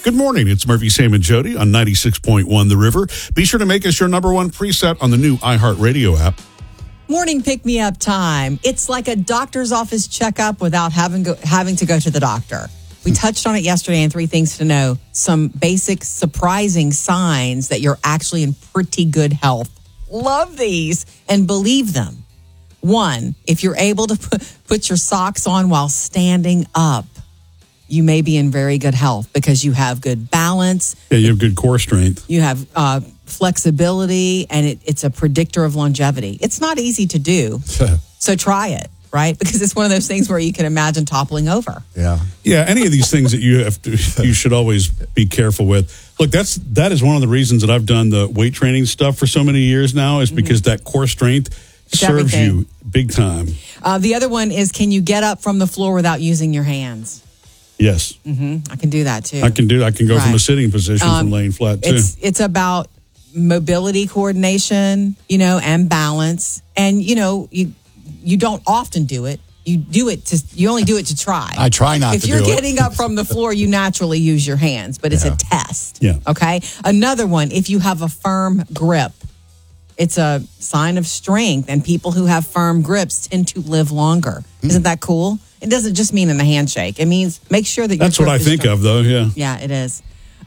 Good morning. It's Murphy, Sam, and Jody on 96.1 The River. Be sure to make us your number one preset on the new iHeartRadio app. Morning pick-me-up time. It's like a doctor's office checkup without having to go to the doctor. We touched on it yesterday in 3 things to know. Some basic, surprising signs that you're actually in pretty good health. Love these and believe them. 1, if you're able to put your socks on while standing up, you may be in very good health because you have good balance. Yeah, you have good core strength. You have flexibility, and it's a predictor of longevity. It's not easy to do, so try it, right? Because it's one of those things where you can imagine toppling over. Yeah, any of these things that you should always be careful with. Look, that is one of the reasons that I've done the weight training stuff for so many years now is because that core strength serves you big time. The other one is, can you get up from the floor without using your hands? Yes. I can do that too. I can go from a sitting position from laying flat too. It's about mobility coordination, and balance. And, you don't often do it. You only do it to try. I try not to do it. If you're getting up from the floor, you naturally use your hands, but it's a test. Yeah. Okay. Another one, if you have a firm grip, it's a sign of strength, and people who have firm grips tend to live longer. Isn't that cool? It doesn't just mean in the handshake. It means make sure that your That's what I think of, though, yeah. Yeah, it is.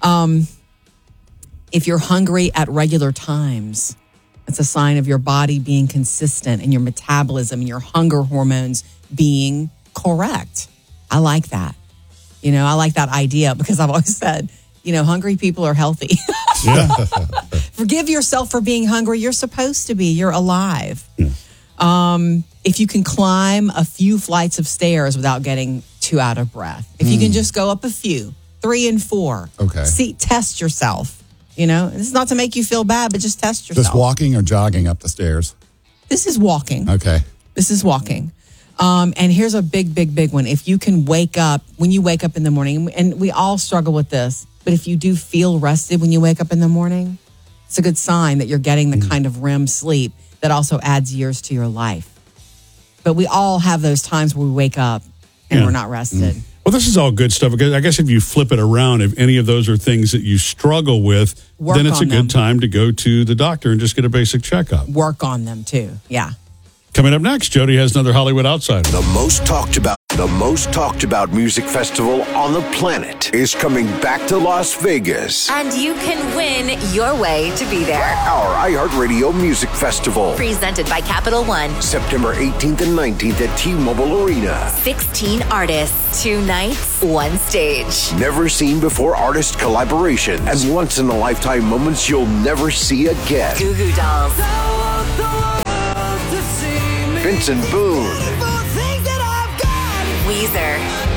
If you're hungry at regular times, it's a sign of your body being consistent and your metabolism and your hunger hormones being correct. I like that. I like that idea because I've always said, hungry people are healthy. Yeah. Forgive yourself for being hungry. You're supposed to be. You're alive. Yeah. If you can climb a few flights of stairs without getting too out of breath. If you can just go up a few, 3 and 4. Okay. Test yourself. It's not to make you feel bad, but just test yourself. Just walking or jogging up the stairs? This is walking. Okay. This is walking. And here's a big, big, big one. If you can when you wake up in the morning, and we all struggle with this, but if you do feel rested when you wake up in the morning, it's a good sign that you're getting the kind of REM sleep that also adds years to your life. But we all have those times where we wake up and we're not rested. Well, this is all good stuff. I guess if you flip it around, if any of those are things that you struggle with, then it's a good time to go to the doctor and just get a basic checkup. Work on them too. Yeah. Coming up next, Jody has another Hollywood Outsider. The most talked about music festival on the planet is coming back to Las Vegas. And you can win your way to be there. Our iHeartRadio Music Festival. Presented by Capital One. September 18th and 19th at T-Mobile Arena. 16 artists, 2 nights, 1 stage. Never seen before artist collaborations and once-in-a-lifetime moments you'll never see again. Goo Goo Dolls. Vincent Boone. Weezer.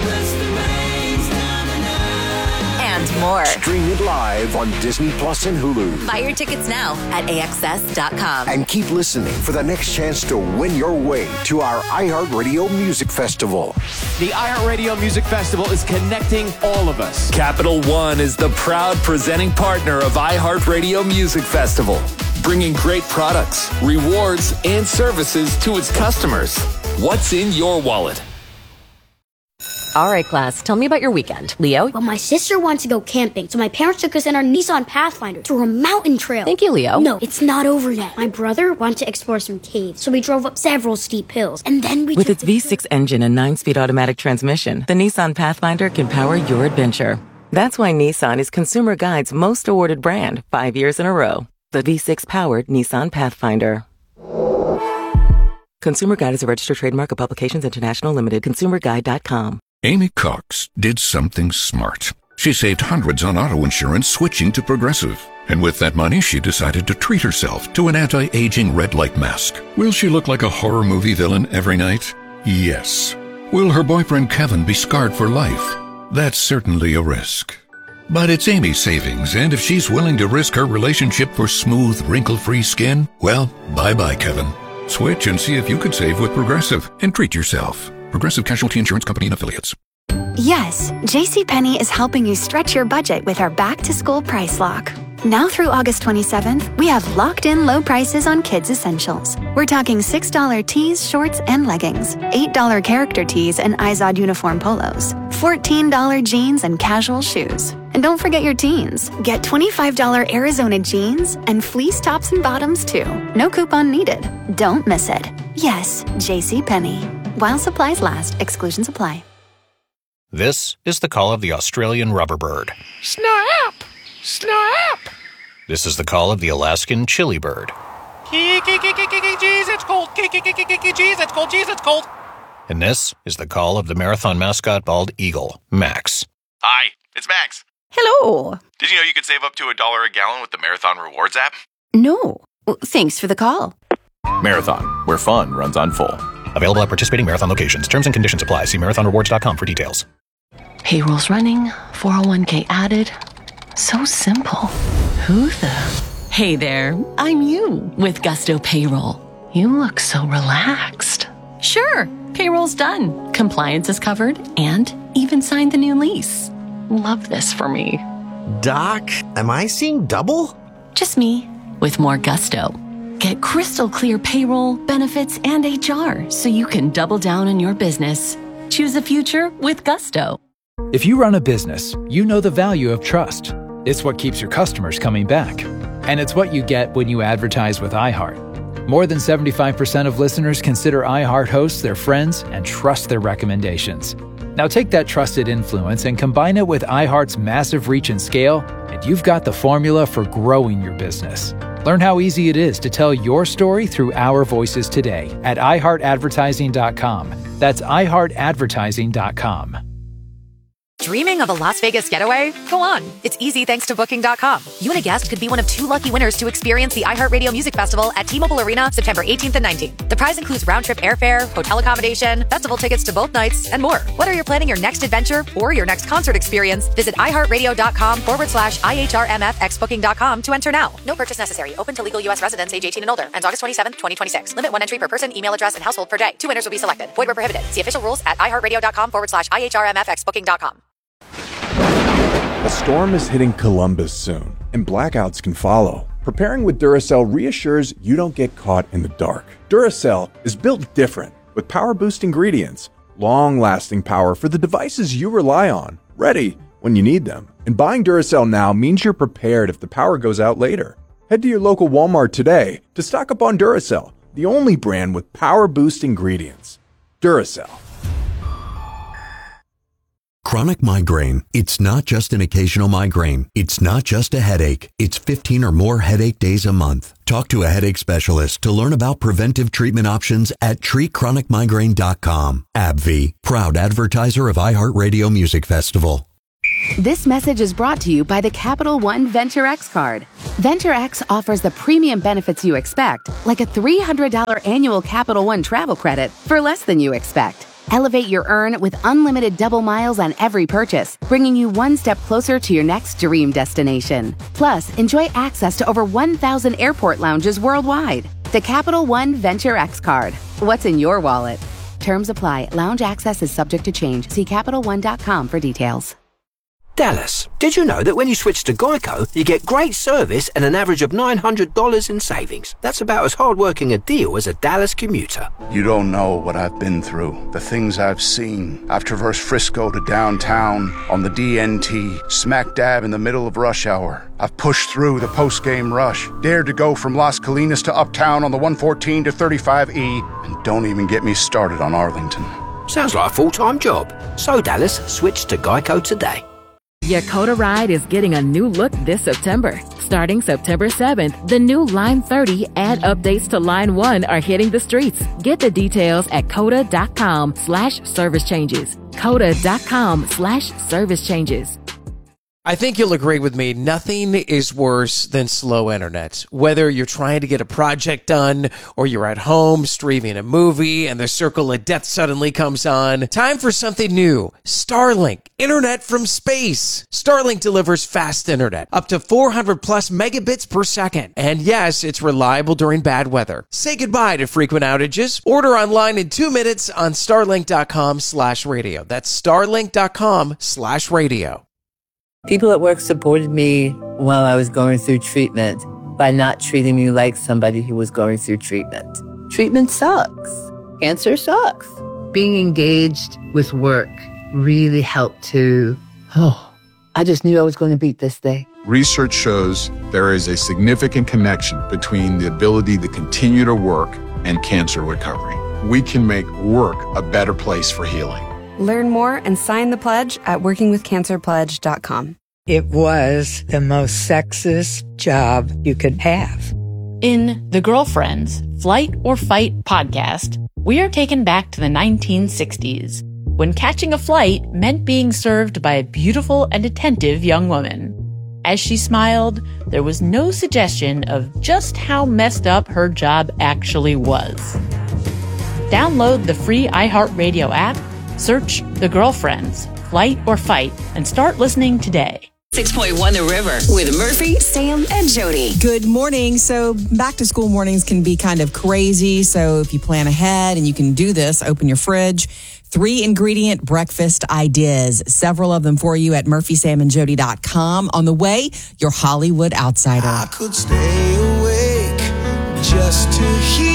And more. Stream it live on Disney Plus and Hulu. Buy your tickets now at AXS.com. And keep listening for the next chance to win your way to our iHeartRadio Music Festival. The iHeartRadio Music Festival is connecting all of us. Capital One is the proud presenting partner of iHeartRadio Music Festival, bringing great products, rewards, and services to its customers. What's in your wallet? All right, class, tell me about your weekend. Leo? Well, my sister wants to go camping, so my parents took us in our Nissan Pathfinder to a mountain trail. Thank you, Leo. No, it's not over yet. My brother wanted to explore some caves, so we drove up several steep hills, and then we With its V6 engine and 9-speed automatic transmission, the Nissan Pathfinder can power your adventure. That's why Nissan is Consumer Guide's most awarded brand 5 years in a row. The V6-powered Nissan Pathfinder. Consumer Guide is a registered trademark of Publications International Limited. ConsumerGuide.com. Amy Cox did something smart. She saved hundreds on auto insurance switching to Progressive. And with that money, she decided to treat herself to an anti-aging red light mask. Will she look like a horror movie villain every night? Yes. Will her boyfriend Kevin be scarred for life? That's certainly a risk. But it's Amy's savings, and if she's willing to risk her relationship for smooth, wrinkle-free skin, well, bye-bye, Kevin. Switch and see if you could save with Progressive and treat yourself. Progressive Casualty Insurance Company and Affiliates. Yes, JCPenney is helping you stretch your budget with our back-to-school price lock. Now through August 27th, we have locked-in low prices on kids' essentials. We're talking $6 tees, shorts, and leggings, $8 character tees and Izod uniform polos, $14 jeans and casual shoes. And don't forget your teens. Get $25 Arizona jeans and fleece tops and bottoms too. No coupon needed. Don't miss it. Yes, JCPenney. While supplies last, exclusions apply. This is the call of the Australian rubber bird. Snap! Snap! This is the call of the Alaskan chili bird. Jeez, it's cold. Jeez, it's cold. Jeez, it's cold. And this is the call of the marathon mascot bald eagle, Max. Hi, it's Max. Hello. Did you know you could save up to $1 a gallon with the Marathon Rewards app? No. Thanks for the call. Marathon, where fun runs on full. Available at participating Marathon locations. Terms and conditions apply. See marathonrewards.com for details. Payroll's running, 401k added. So simple. Who the? Hey there, I'm you with Gusto Payroll. You look so relaxed. Sure, payroll's done. Compliance is covered and even signed the new lease. Love this for me. Doc, am I seeing double? Just me with more gusto. Get crystal clear payroll, benefits, and HR so you can double down on your business. Choose a future with Gusto. If you run a business, you know the value of trust. It's what keeps your customers coming back. And it's what you get when you advertise with iHeart. More than 75% of listeners consider iHeart hosts their friends and trust their recommendations. Now take that trusted influence and combine it with iHeart's massive reach and scale, and you've got the formula for growing your business. Learn how easy it is to tell your story through our voices today at iHeartAdvertising.com. That's iHeartAdvertising.com. Dreaming of a Las Vegas getaway? Go on. It's easy thanks to Booking.com. You and a guest could be one of 2 lucky winners to experience the iHeartRadio Music Festival at T-Mobile Arena September 18th and 19th. The prize includes round-trip airfare, hotel accommodation, festival tickets to both nights, and more. Whether you're planning your next adventure or your next concert experience, visit iHeartRadio.com/IHRMFXBooking.com to enter now. No purchase necessary. Open to legal U.S. residents age 18 and older. Ends August 27th, 2026. Limit 1 entry per person, email address, and household per day. 2 winners will be selected. Void where prohibited. See official rules at iHeartRadio.com/IHRMFXBooking.com. A storm is hitting Columbus soon, and blackouts can follow. Preparing with Duracell reassures you don't get caught in the dark. Duracell is built different, with power-boost ingredients, long-lasting power for the devices you rely on, ready when you need them. And buying Duracell now means you're prepared if the power goes out later. Head to your local Walmart today to stock up on Duracell, the only brand with power-boost ingredients. Duracell. Chronic migraine. It's not just an occasional migraine. It's not just a headache. It's 15 or more headache days a month. Talk to a headache specialist to learn about preventive treatment options at treatchronicmigraine.com. AbbVie, proud advertiser of iHeartRadio Music Festival. This message is brought to you by the Capital One Venture X card. Venture X offers the premium benefits you expect, like a $300 annual Capital One travel credit for less than you expect. Elevate your earn with unlimited double miles on every purchase, bringing you one step closer to your next dream destination. Plus, enjoy access to over 1,000 airport lounges worldwide. The Capital One Venture X card. What's in your wallet? Terms apply. Lounge access is subject to change. See CapitalOne.com for details. Dallas, did you know that when you switch to Geico, you get great service and an average of $900 in savings? That's about as hard-working a deal as a Dallas commuter. You don't know what I've been through, the things I've seen. I've traversed Frisco to downtown on the DNT, smack dab in the middle of rush hour. I've pushed through the post-game rush, dared to go from Las Colinas to Uptown on the 114 to 35E, and don't even get me started on Arlington. Sounds like a full-time job. So Dallas, switch to Geico today. Yakota Ride is getting a new look this September. Starting September 7th, the new Line 30 and updates to Line 1 are hitting the streets. Get the details at coda.com/service changes. coda.com/service changes. I think you'll agree with me, nothing is worse than slow internet. Whether you're trying to get a project done or you're at home streaming a movie and the circle of death suddenly comes on, time for something new. Starlink, internet from space. Starlink delivers fast internet, up to 400 plus megabits per second. And yes, it's reliable during bad weather. Say goodbye to frequent outages. Order online in 2 minutes on starlink.com/radio. That's starlink.com/radio. People at work supported me while I was going through treatment by not treating me like somebody who was going through treatment. Treatment sucks. Cancer sucks. Being engaged with work really helped to I just knew I was going to beat this day. Research shows there is a significant connection between the ability to continue to work and cancer recovery. We can make work a better place for healing. Learn more and sign the pledge at workingwithcancerpledge.com. It was the most sexist job you could have. In The Girlfriends, Flight or Fight podcast, we are taken back to the 1960s, when catching a flight meant being served by a beautiful and attentive young woman. As she smiled, there was no suggestion of just how messed up her job actually was. Download the free iHeartRadio app, search The Girlfriends, Flight or Fight, and start listening today. 6.1 The River with Murphy, Sam, and Jody. Good morning. So back to school mornings can be kind of crazy. So if you plan ahead and you can do this, open your fridge. 3-ingredient breakfast ideas. Several of them for you at murphysamandjody.com. On the way, your Hollywood Outsider. I could stay awake just to hear